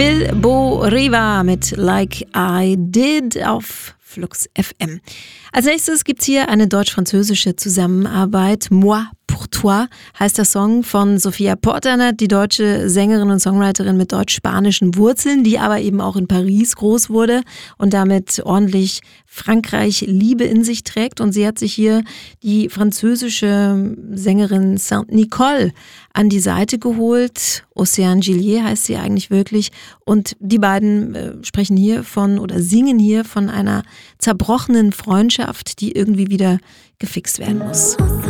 Phil Bo Riva mit Like I Did auf Flux FM. Als nächstes gibt's hier eine deutsch-französische Zusammenarbeit. Moi pour toi heißt der Song von Sophia Porternat, die deutsche Sängerin und Songwriterin mit deutsch-spanischen Wurzeln, die aber eben auch in Paris groß wurde und damit ordentlich Frankreich-Liebe in sich trägt. Und sie hat sich hier die französische Sängerin Saint-Nicole an die Seite geholt. Océane Gillier heißt sie eigentlich wirklich. Und die beiden sprechen hier von oder singen hier von einer zerbrochenen Freundschaft, die irgendwie wieder gefixt werden muss.